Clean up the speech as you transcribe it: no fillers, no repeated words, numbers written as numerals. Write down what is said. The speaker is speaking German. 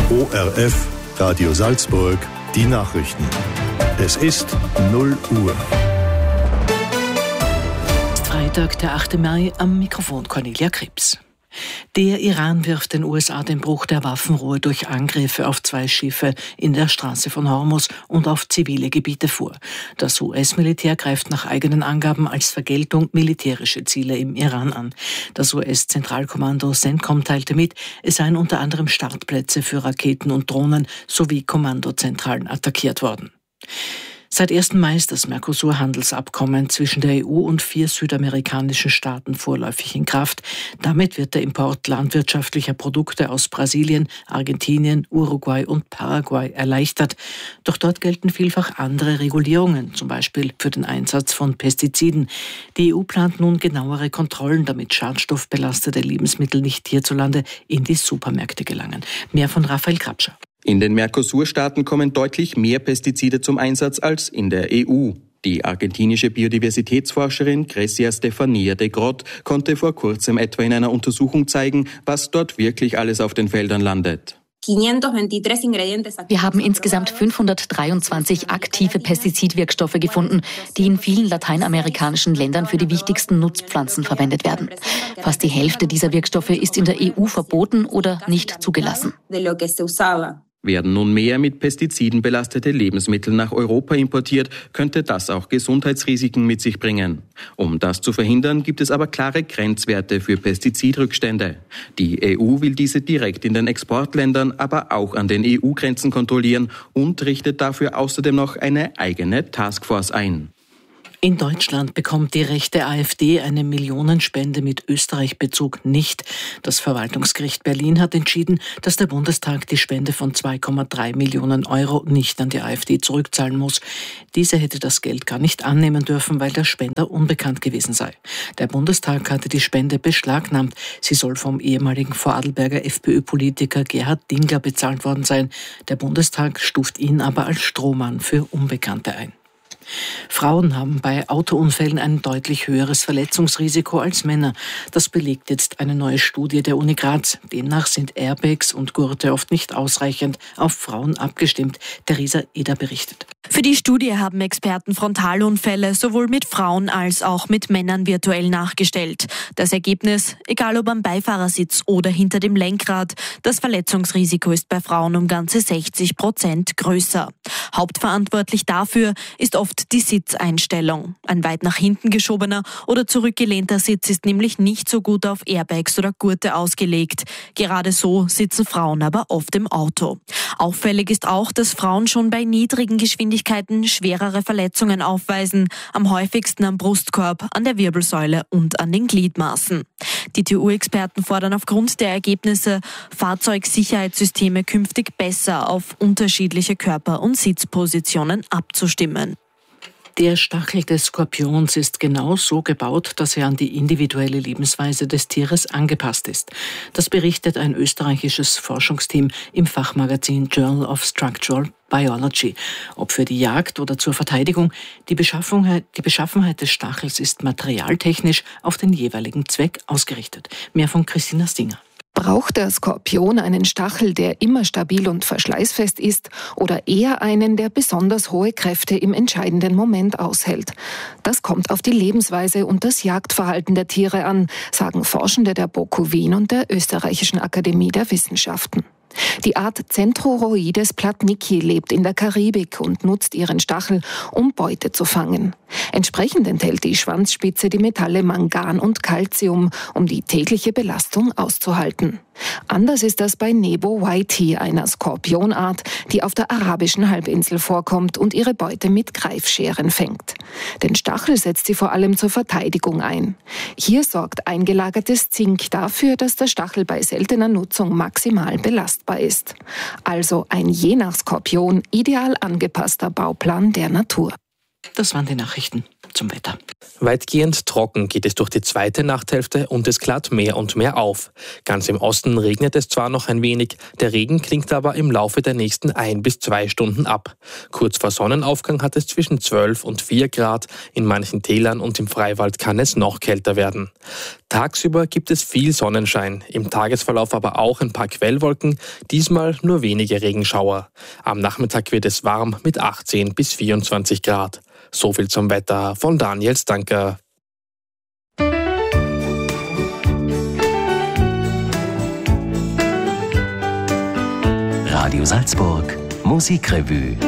ORF, Radio Salzburg, die Nachrichten. Es ist 0 Uhr. Freitag, der 8. Mai, am Mikrofon Cornelia Krebs. Der Iran wirft den USA den Bruch der Waffenruhe durch Angriffe auf 2 Schiffe in der Straße von Hormuz und auf zivile Gebiete vor. Das US-Militär greift nach eigenen Angaben als Vergeltung militärische Ziele im Iran an. Das US-Zentralkommando CENTCOM teilte mit, es seien unter anderem Startplätze für Raketen und Drohnen sowie Kommandozentralen attackiert worden. Seit 1. Mai ist das Mercosur-Handelsabkommen zwischen der EU und 4 südamerikanischen Staaten vorläufig in Kraft. Damit wird der Import landwirtschaftlicher Produkte aus Brasilien, Argentinien, Uruguay und Paraguay erleichtert. Doch dort gelten vielfach andere Regulierungen, zum Beispiel für den Einsatz von Pestiziden. Die EU plant nun genauere Kontrollen, damit schadstoffbelastete Lebensmittel nicht hierzulande in die Supermärkte gelangen. Mehr von Raphael Krabscher. In den Mercosur-Staaten kommen deutlich mehr Pestizide zum Einsatz als in der EU. Die argentinische Biodiversitätsforscherin Grecia Stefania de Grott konnte vor kurzem etwa in einer Untersuchung zeigen, was dort wirklich alles auf den Feldern landet. Wir haben insgesamt 523 aktive Pestizidwirkstoffe gefunden, die in vielen lateinamerikanischen Ländern für die wichtigsten Nutzpflanzen verwendet werden. Fast die Hälfte dieser Wirkstoffe ist in der EU verboten oder nicht zugelassen. Werden nun mehr mit Pestiziden belastete Lebensmittel nach Europa importiert, könnte das auch Gesundheitsrisiken mit sich bringen. Um das zu verhindern, gibt es aber klare Grenzwerte für Pestizidrückstände. Die EU will diese direkt in den Exportländern, aber auch an den EU-Grenzen kontrollieren und richtet dafür außerdem noch eine eigene Taskforce ein. In Deutschland bekommt die rechte AfD eine Millionenspende mit Österreich-Bezug nicht. Das Verwaltungsgericht Berlin hat entschieden, dass der Bundestag die Spende von 2,3 Millionen Euro nicht an die AfD zurückzahlen muss. Diese hätte das Geld gar nicht annehmen dürfen, weil der Spender unbekannt gewesen sei. Der Bundestag hatte die Spende beschlagnahmt. Sie soll vom ehemaligen Vorarlberger FPÖ-Politiker Gerhard Dingler bezahlt worden sein. Der Bundestag stuft ihn aber als Strohmann für Unbekannte ein. Frauen haben bei Autounfällen ein deutlich höheres Verletzungsrisiko als Männer. Das belegt jetzt eine neue Studie der Uni Graz. Demnach sind Airbags und Gurte oft nicht ausreichend auf Frauen abgestimmt. Theresa Eder berichtet. Für die Studie haben Experten Frontalunfälle sowohl mit Frauen als auch mit Männern virtuell nachgestellt. Das Ergebnis, egal ob am Beifahrersitz oder hinter dem Lenkrad, das Verletzungsrisiko ist bei Frauen um ganze 60% größer. Hauptverantwortlich dafür ist oft die Sitzeinstellung. Ein weit nach hinten geschobener oder zurückgelehnter Sitz ist nämlich nicht so gut auf Airbags oder Gurte ausgelegt. Gerade so sitzen Frauen aber oft im Auto. Auffällig ist auch, dass Frauen schon bei niedrigen Geschwindigkeiten schwerere Verletzungen aufweisen, am häufigsten am Brustkorb, an der Wirbelsäule und an den Gliedmaßen. Die TU-Experten fordern aufgrund der Ergebnisse, Fahrzeugsicherheitssysteme künftig besser auf unterschiedliche Körper- und Sitzpositionen abzustimmen. Der Stachel des Skorpions ist genau so gebaut, dass er an die individuelle Lebensweise des Tieres angepasst ist. Das berichtet ein österreichisches Forschungsteam im Fachmagazin Journal of Structural Biology. Ob für die Jagd oder zur Verteidigung, die Beschaffenheit des Stachels ist materialtechnisch auf den jeweiligen Zweck ausgerichtet. Mehr von Christina Stinger. Braucht der Skorpion einen Stachel, der immer stabil und verschleißfest ist, oder eher einen, der besonders hohe Kräfte im entscheidenden Moment aushält? Das kommt auf die Lebensweise und das Jagdverhalten der Tiere an, sagen Forschende der BOKU Wien und der Österreichischen Akademie der Wissenschaften. Die Art Centroroides platnicki lebt in der Karibik und nutzt ihren Stachel, um Beute zu fangen. Entsprechend enthält die Schwanzspitze die Metalle Mangan und Calcium, um die tägliche Belastung auszuhalten. Anders ist das bei Nebo Whitey, einer Skorpionart, die auf der arabischen Halbinsel vorkommt und ihre Beute mit Greifscheren fängt. Den Stachel setzt sie vor allem zur Verteidigung ein. Hier sorgt eingelagertes Zink dafür, dass der Stachel bei seltener Nutzung maximal belastbar ist. Also ein je nach Skorpion ideal angepasster Bauplan der Natur. Das waren die Nachrichten zum Wetter. Weitgehend trocken geht es durch die zweite Nachthälfte und es klart mehr und mehr auf. Ganz im Osten regnet es zwar noch ein wenig, der Regen klingt aber im Laufe der nächsten 1 bis 2 Stunden ab. Kurz vor Sonnenaufgang hat es zwischen 12 und 4 Grad, in manchen Tälern und im Freiwald kann es noch kälter werden. Tagsüber gibt es viel Sonnenschein, im Tagesverlauf aber auch ein paar Quellwolken, diesmal nur wenige Regenschauer. Am Nachmittag wird es warm mit 18 bis 24 Grad. So viel zum Wetter von Daniel Stanker. Radio Salzburg Musikrevue.